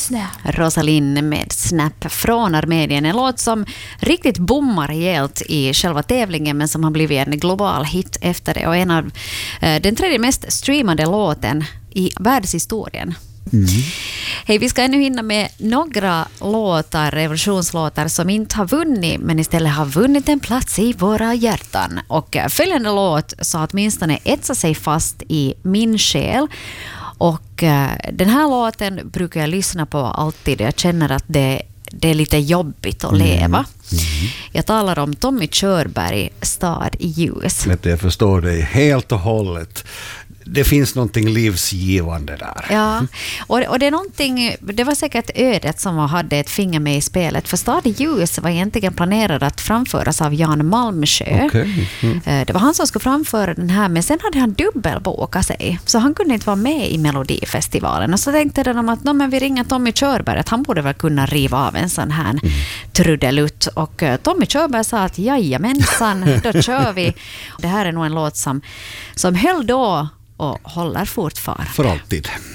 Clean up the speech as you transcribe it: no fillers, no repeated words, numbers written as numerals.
Snap. Rosalind med Snap från Armenien. En låt som riktigt bommar rejält i själva tävlingen men som har blivit en global hit efter det. Och en av den tredje mest streamade låten i världshistorien. Hej, vi ska ännu hinna med några låtar, revolutionslåtar som inte har vunnit men istället har vunnit en plats i våra hjärtan. Och följande låt så åtminstone etsar sig fast i min själ. Och den här låten brukar jag lyssna på alltid. Jag känner att det är lite jobbigt att leva. Jag talar om Tommy Körberg, Stad i ljus. Jag förstår dig helt och hållet. Det finns någonting livsgivande där. Ja, och det är någonting, det var säkert ödet som hade ett finger med i spelet. För Stad i ljus var egentligen planerad att framföras av Jan Malmsjö. Okay. Det var han som skulle framföra den här, men sen hade han dubbelbokat sig. Så han kunde inte vara med i Melodifestivalen. Och så tänkte de att men vi ringer Tommy Körberg, att han borde väl kunna riva av en sån här trudelutt. Och Tommy Körberg sa att jajamensan, då kör vi. Det här är nog en låt som höll då och håller fortfarande. För alltid.